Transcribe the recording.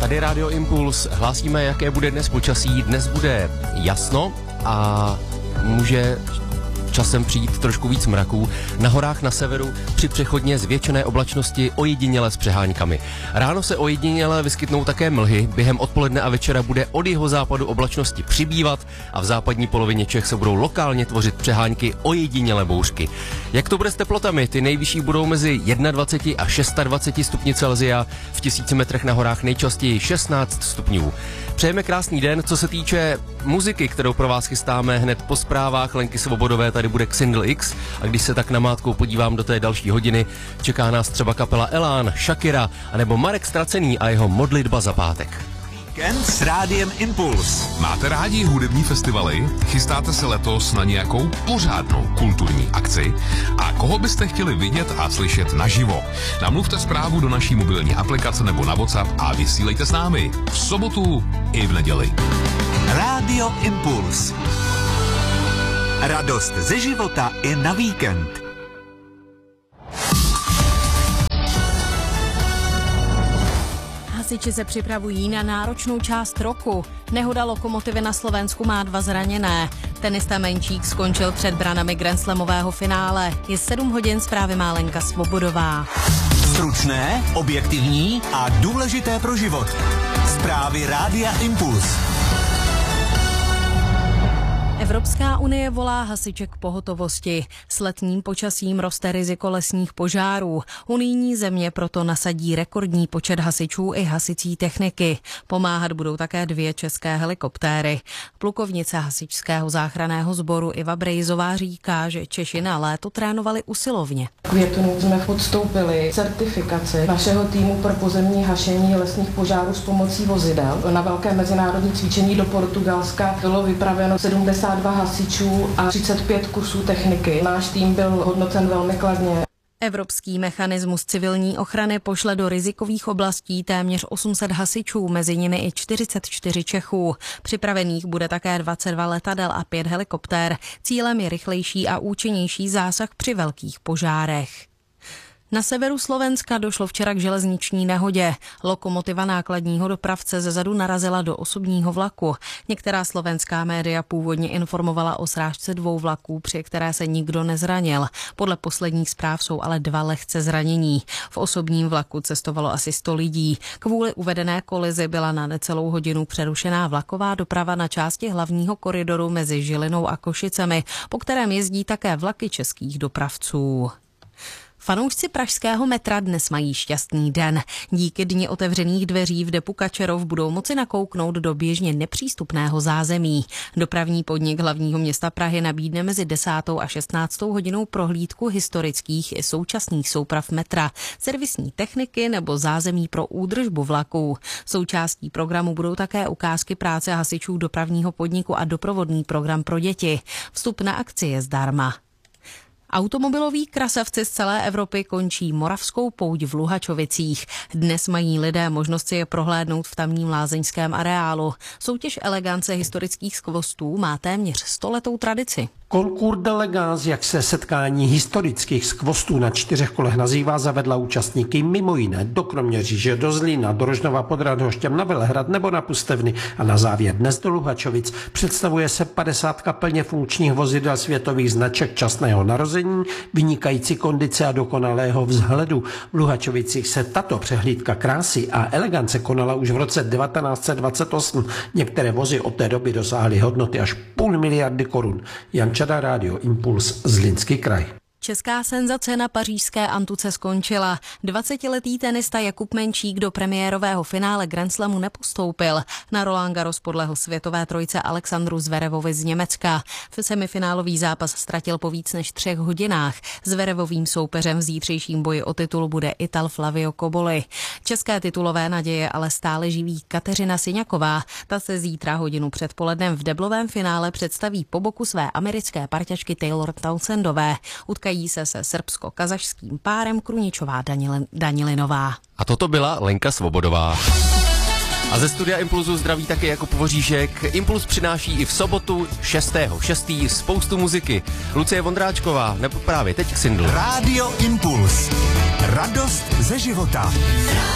Tady Radio Impuls. Hlásíme, jaké bude dnes počasí. Dnes bude jasno a může časem přijít trošku víc mraků. Na horách na severu při přechodně zvětšené oblačnosti ojediněle s přeháňkami. Ráno se ojediněle vyskytnou také mlhy. Během odpoledne a večera bude od jihozápadu oblačnosti přibývat a v západní polovině Čech se budou lokálně tvořit přehánky ojediněle bouřky. Jak to bude s teplotami? Ty nejvyšší budou mezi 21 a 26 stupni Celsia, v 1000 metrech na horách nejčastěji 16 stupňů. Přejeme krásný den. Co se týče muziky, kterou pro vás chystáme hned po zprávách Lenky Svobodové, tady bude Xindl X, a když se tak namátkou podívám do té další hodiny, čeká nás třeba kapela Elán, Shakira, anebo Marek Stracený a jeho Modlitba za pátek. Víkend s Rádiem Impuls. Máte rádi hudební festivaly? Chystáte se letos na nějakou pořádnou kulturní akci? A koho byste chtěli vidět a slyšet naživo? Namluvte zprávu do naší mobilní aplikace nebo na WhatsApp a vysílejte s námi v sobotu i v neděli. Rádio Impuls. Radost ze života i na víkend. Hasiči se připravují na náročnou část roku. Nehoda lokomotivy na Slovensku má 2 zraněné. Tenista Menčík skončil před branami grandslamového finále. Je 7 hodin, zprávy má Lenka Svobodová. Stručné, objektivní a důležité pro život. Zprávy Rádia Impuls. Evropská unie volá hasiče k pohotovosti. S letním počasím roste riziko lesních požárů. Unijní země proto nasadí rekordní počet hasičů i hasicí techniky. Pomáhat budou také 2 české helikoptéry. Plukovnice hasičského záchranného sboru Iva Brejzová říká, že Češi na léto trénovali usilovně. Květnu jsme podstoupili certifikaci našeho týmu pro pozemní hašení lesních požárů s pomocí vozidel. Na velké mezinárodní cvičení do Portugalska bylo vypraveno 72 hasičů a 35 kusů techniky. Náš tým byl hodnocen velmi kladně. Evropský mechanismus civilní ochrany pošle do rizikových oblastí téměř 800 hasičů, mezi nimi i 44 Čechů. Připravených bude také 22 letadel a 5 helikoptér. Cílem je rychlejší a účinnější zásah při velkých požárech. Na severu Slovenska došlo včera k železniční nehodě. Lokomotiva nákladního dopravce zezadu narazila do osobního vlaku. Některá slovenská média původně informovala o srážce 2 vlaků, při které se nikdo nezranil. Podle posledních zpráv jsou ale 2 lehce zranění. V osobním vlaku cestovalo asi 100 lidí. Kvůli uvedené kolizi byla na necelou hodinu přerušená vlaková doprava na části hlavního koridoru mezi Žilinou a Košicemi, po kterém jezdí také vlaky českých dopravců. Fanoušci pražského metra dnes mají šťastný den. Díky dni otevřených dveří v depu Kačerov budou moci nakouknout do běžně nepřístupného zázemí. Dopravní podnik hlavního města Prahy nabídne mezi 10. a 16. hodinou prohlídku historických i současných souprav metra, servisní techniky nebo zázemí pro údržbu vlaků. Součástí programu budou také ukázky práce hasičů dopravního podniku a doprovodný program pro děti. Vstup na akci je zdarma. Automobiloví krasavci z celé Evropy končí Moravskou pouť v Luhačovicích. Dnes mají lidé možnost si je prohlédnout v tamním lázeňském areálu. Soutěž elegance historických skvostů má téměř 100letou tradici. Concours d'Elegance, jak se setkání historických skvostů na 4 kolech nazývá, zavedla účastníky mimo jiné do Kroměříže, do Zlína, do Rožnova pod Radhoštěm, na Velehrad nebo na Pustevny a na závěr dnes do Luhačovic. Představuje se 50 plně funkčních vozidel světových značek časného narození, vynikající kondice a dokonalého vzhledu. V Luhačovicích se tato přehlídka krásy a elegance konala už v roce 1928. Některé vozy od té doby dosáhly hodnoty až 500 miliardy korun. Jan Čada, Radio Impuls, Zlínský kraj. Česká senzace na pařížské antuce skončila. 20letý tenista Jakub Menčík do premiérového finále Grand Slamu nepostoupil. Na Roland Garros podlehl světové trojce Alexandru Zverevovi z Německa. V semifinálový zápas ztratil po víc než 3 hodinách. Zverevovým soupeřem v zítřejším boji o titul bude Ital Flavio Cobolli. České titulové naděje ale stále živí Kateřina Syňaková. Ta se zítra hodinu před polednem v deblovém finále představí po boku své americké parťačky Taylor Townsendové. Utkají se srbsko-kazašským párem Kruničová Danilinová. A toto byla Lenka Svobodová. A ze studia Impulzu zdraví také Jakub Voříšek. Impuls přináší i v sobotu 6.6. spoustu muziky. Lucie Vondráčková, nebo právě teď Xindl. Rádio Impuls. Radost ze života.